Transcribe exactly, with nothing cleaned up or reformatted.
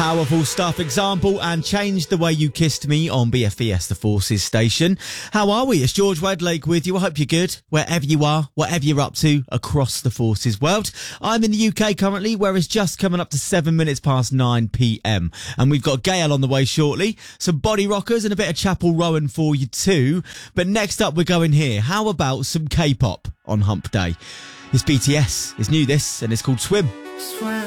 Powerful stuff. Example and Change the Way You Kissed Me on B F E S The Forces station. How are we? It's George Wedlake with you. I hope you're good wherever you are, whatever you're up to across the Forces world. I'm in the U K currently, where it's just coming up to seven minutes past nine p.m. And we've got Gail on the way shortly, some body rockers and a bit of Chapel Rowan for you too. But next up, we're going here. How about some K-pop on Hump Day? It's B T S. It's new, this, and it's called Swim. Swim.